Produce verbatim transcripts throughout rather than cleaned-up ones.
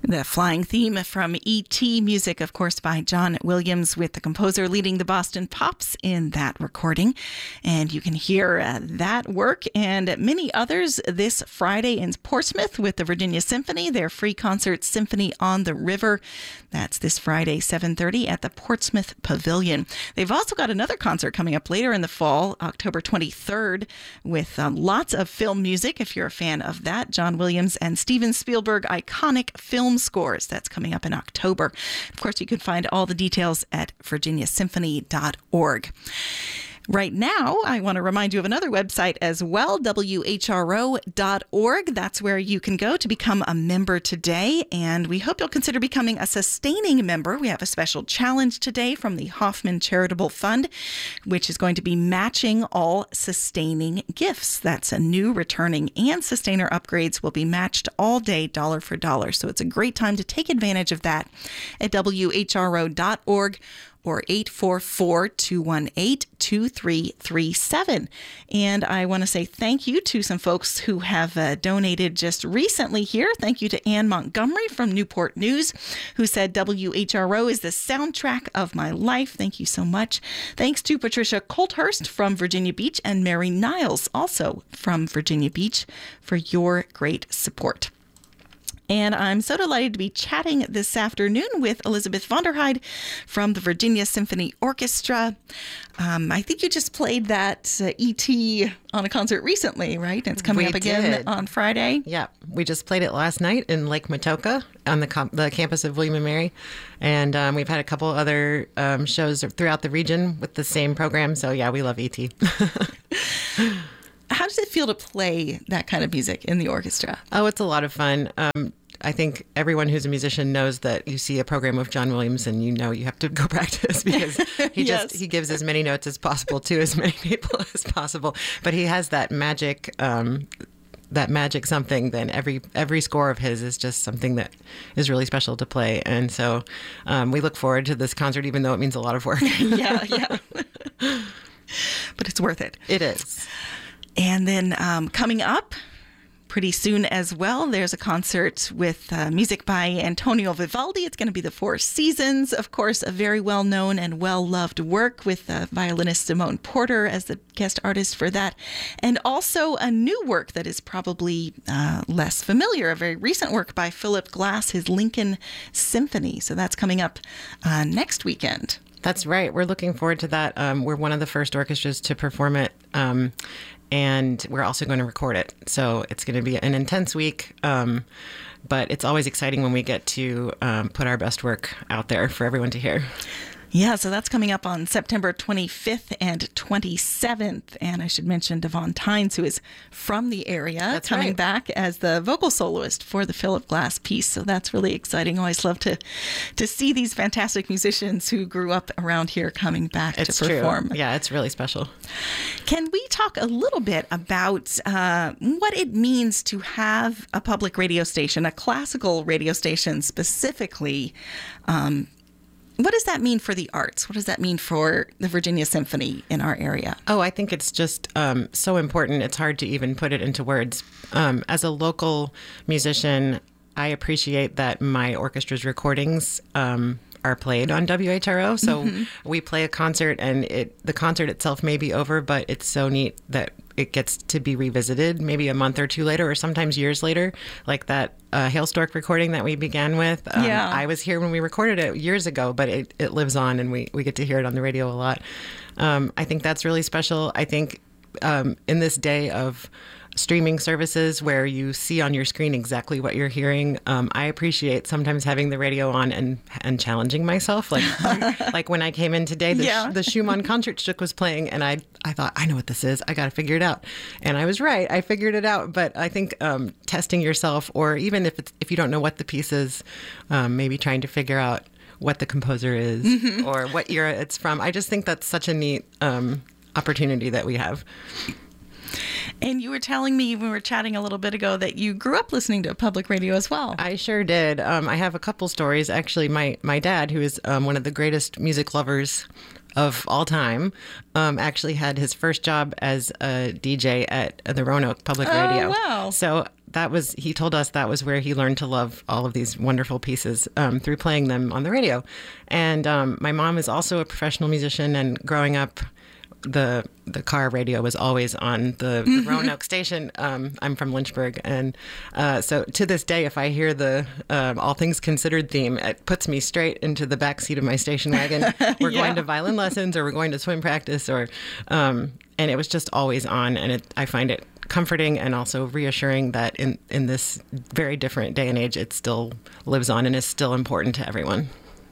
The flying theme from E T music, of course, by John Williams, with the composer leading the Boston Pops in that recording. And you can hear uh, that work and many others this Friday in Portsmouth with the Virginia Symphony, their free concert Symphony on the River. That's this Friday, seven thirty at the Portsmouth Pavilion. They've also got another concert coming up later in the fall, October twenty-third, with um, lots of film music, if you're a fan of that. John Williams and Steven Spielberg iconic film scores. That's coming up in October. Of course, you can find all the details at virginia symphony dot org. Right now, I want to remind you of another website as well, w h r o dot org. That's where you can go to become a member today, and we hope you'll consider becoming a sustaining member. We have a special challenge today from the Hoffman Charitable Fund, which is going to be matching all sustaining gifts. That's a new, returning, and sustainer upgrades will be matched all day, dollar for dollar. So it's a great time to take advantage of that at w h r o dot org. or eight four four, two one eight, two three three seven. And I want to say thank you to some folks who have uh, donated just recently here. Thank you to Ann Montgomery from Newport News, who said W H R O is the soundtrack of my life. Thank you so much. Thanks to Patricia Colthurst from Virginia Beach and Mary Niles, also from Virginia Beach, for your great support. And I'm so delighted to be chatting this afternoon with Elizabeth Vonderheide from the Virginia Symphony Orchestra. Um, I think you just played that uh, E T on a concert recently, right? It's coming we up again did. on Friday. Yeah, we just played it last night in Lake Matoka on the, com- the campus of William and Mary. And um, we've had a couple other um, shows throughout the region with the same program. So yeah, we love E T. How does it feel to play that kind of music in the orchestra? Oh, it's a lot of fun. Um, I think everyone who's a musician knows that you see a program of John Williams and you know you have to go practice because he Yes. just he gives as many notes as possible to as many people as possible. But he has that magic, um, that magic something. Then every every score of his is just something that is really special to play. And so um, we look forward to this concert, even though it means a lot of work. yeah, yeah. But it's worth it. It is. And then um, coming up pretty soon as well, there's a concert with uh, music by Antonio Vivaldi. It's going to be the Four Seasons, of course, a very well-known and well-loved work with uh, violinist Simone Porter as the guest artist for that. And also a new work that is probably uh, less familiar, a very recent work by Philip Glass, his Lincoln Symphony. So that's coming up uh, next weekend. That's right. We're looking forward to that. Um, we're one of the first orchestras to perform it. Um, and we're also going to record it. So it's going to be an intense week. Um, but it's always exciting when we get to um, put our best work out there for everyone to hear. Yeah, so that's coming up on September twenty-fifth and twenty-seventh. And I should mention Devon Tynes, who is from the area, That's coming right. back as the vocal soloist for the Philip Glass piece. So that's really exciting. I always love to to see these fantastic musicians who grew up around here coming back It's to perform. true. Yeah, it's really special. Can we talk a little bit about uh, what it means to have a public radio station, a classical radio station specifically? Um, What does that mean for the arts? What does that mean for the Virginia Symphony in our area? Oh, I think it's just um, so important. It's hard to even put it into words. Um, as a local musician, I appreciate that my orchestra's recordings um, are played on W H R O. So mm-hmm. we play a concert and it the concert itself may be over, but it's so neat that it gets to be revisited maybe a month or two later or sometimes years later, like that uh, Hailstork recording that we began with. Um, yeah. I was here when we recorded it years ago, but it, it lives on and we, we get to hear it on the radio a lot. Um, I think that's really special. I think um, in this day of streaming services where you see on your screen exactly what you're hearing, um, I appreciate sometimes having the radio on and and challenging myself. Like like when I came in today, the, Yeah. the Schumann Concertstück was playing, and I I thought, I know what this is. I got to figure it out. And I was right. I figured it out. But I think um, testing yourself, or even if it's if you don't know what the piece is, um, maybe trying to figure out what the composer is mm-hmm. or what era it's from. I just think that's such a neat um, opportunity that we have. And you were telling me when we were chatting a little bit ago that you grew up listening to public radio as well. I sure did. Um, I have a couple stories. Actually, my, my dad, who is um, one of the greatest music lovers of all time, um, actually had his first job as a D J at the Roanoke Public Oh, Radio. wow. So that was, he told us that was where he learned to love all of these wonderful pieces um, through playing them on the radio. And um, my mom is also a professional musician, and growing up, the the car radio was always on the, the Roanoke station. Um, I'm from Lynchburg, and uh, so to this day, if I hear the um, All Things Considered theme, it puts me straight into the back seat of my station wagon. We're Yeah. going to violin lessons, or we're going to swim practice, or um, and it was just always on, and it, I find it comforting and also reassuring that in in this very different day and age, it still lives on and is still important to everyone.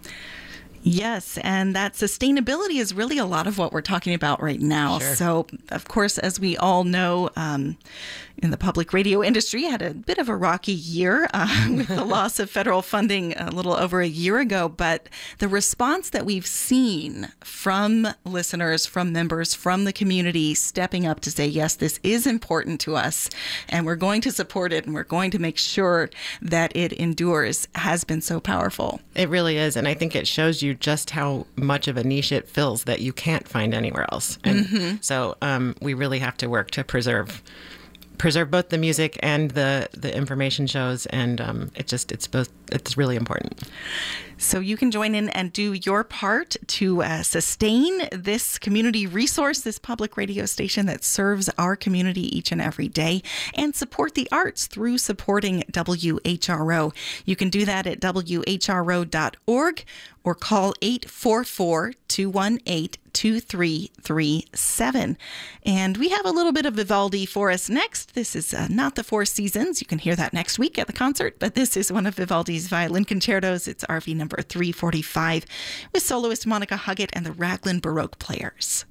Yes, and that sustainability is really a lot of what we're talking about right now. Sure. So, of course, as we all know, um, in the public radio industry, had a bit of a rocky year uh, with the loss of federal funding a little over a year ago. But the response that we've seen from listeners, from members, from the community stepping up to say, yes, this is important to us, and we're going to support it, and we're going to make sure that it endures, has been so powerful. It really is. And I think it shows you just how much of a niche it fills that you can't find anywhere else. And mm-hmm. so um, we really have to work to preserve preserve both the music and the, the information shows. And um, it just, it's both, it's really important. So you can join in and do your part to uh, sustain this community resource, this public radio station that serves our community each and every day, and support the arts through supporting W H R O. You can do that at W H R O dot org or call eight four four, two one eight, two three three seven. And we have a little bit of Vivaldi for us next. This is uh, not the Four Seasons. You can hear that next week at the concert, but this is one of Vivaldi's violin concertos. It's R V number three forty-five with soloist Monica Huggett and the Raglan Baroque Players.